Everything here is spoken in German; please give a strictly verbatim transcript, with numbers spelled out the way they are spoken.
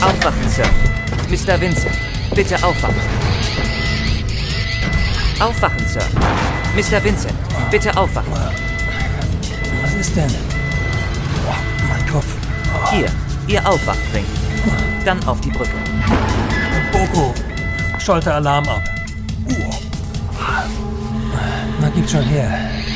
Aufwachen, Sir. Mister Vincent, bitte aufwachen. Aufwachen, Sir. Mister Vincent, bitte aufwachen. Was ist denn? Oh, mein Kopf. Oh. Hier, Ihr Aufwachring. Dann auf die Brücke. Boko, schalte Alarm ab. Na, gib schon her.